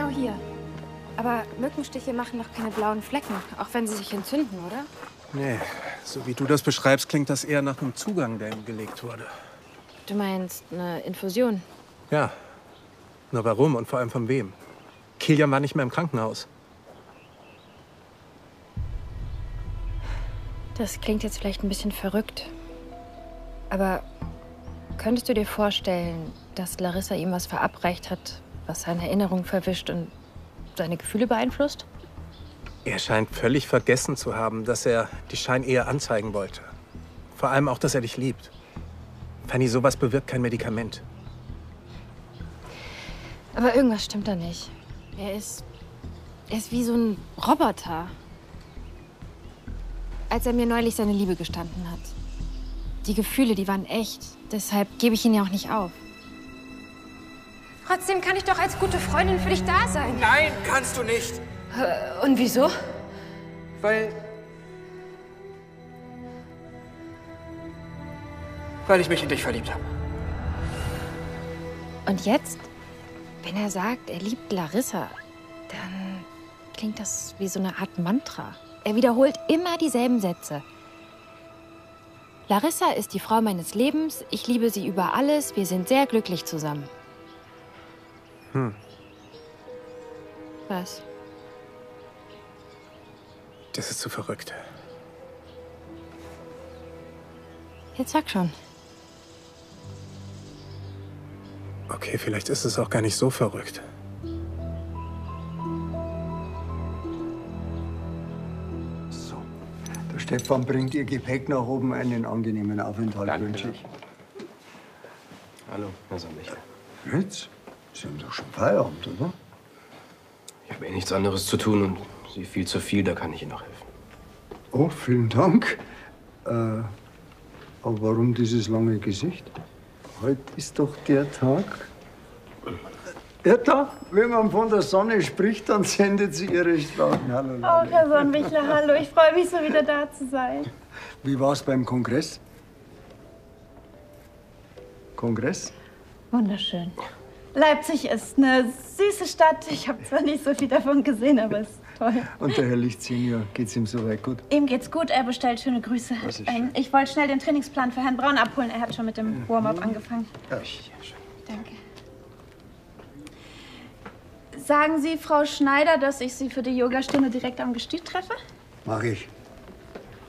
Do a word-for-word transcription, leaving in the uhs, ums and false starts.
genau hier. Aber Mückenstiche machen doch keine blauen Flecken, auch wenn sie sich entzünden, oder? Nee, so wie du das beschreibst, klingt das eher nach einem Zugang, der ihm gelegt wurde. Du meinst eine Infusion? Ja. Nur warum und vor allem von wem? Kilian war nicht mehr im Krankenhaus. Das klingt jetzt vielleicht ein bisschen verrückt. Aber könntest du dir vorstellen, dass Larissa ihm was verabreicht hat, was seine Erinnerung verwischt und seine Gefühle beeinflusst? Er scheint völlig vergessen zu haben, dass er die Scheinehe anzeigen wollte. Vor allem auch, dass er dich liebt. Fanny, sowas bewirkt kein Medikament. Aber irgendwas stimmt da nicht. Er ist, er ist wie so ein Roboter. Als er mir neulich seine Liebe gestanden hat. Die Gefühle, die waren echt. Deshalb gebe ich ihn ja auch nicht auf. Trotzdem kann ich doch als gute Freundin für dich da sein. Nein, kannst du nicht. Und wieso? Weil... Weil ich mich in dich verliebt habe. Und jetzt, wenn er sagt, er liebt Larissa, dann klingt das wie so eine Art Mantra. Er wiederholt immer dieselben Sätze. Larissa ist die Frau meines Lebens. Ich liebe sie über alles. Wir sind sehr glücklich zusammen. Hm. Was? Das ist zu verrückt. Jetzt sag schon. Okay, vielleicht ist es auch gar nicht so verrückt. So, der Stefan bringt Ihr Gepäck nach oben. Einen angenehmen Aufenthalt Danke. wünsche ich. Hallo, Herr Sonnenlicht. Jetzt? Sie haben doch schon Feierabend, oder? Ich habe eh nichts anderes zu tun und Sie viel zu viel, da kann ich Ihnen noch helfen. Oh, vielen Dank. Äh, aber warum dieses lange Gesicht? Heute ist doch der Tag. Ja, da, wenn man von der Sonne spricht, dann sendet sie ihre Strahlen. Hallo, Oh, Herr Sonnenwichler, hallo. Ich freue mich so, wieder da zu sein. Wie war's beim Kongress? Kongress? Wunderschön. Leipzig ist eine süße Stadt. Ich habe zwar nicht so viel davon gesehen, aber es ist toll. Und der Herr Licht Senior, geht's ihm soweit gut? Ihm geht's gut, er bestellt schöne Grüße. Das ist Ähm, ich wollte schnell den Trainingsplan für Herrn Braun abholen. Er hat schon mit dem Warm-up angefangen. Ja. Danke. Sagen Sie, Frau Schneider, dass ich Sie für die Yogastunde direkt am Gestüt treffe? Mach ich.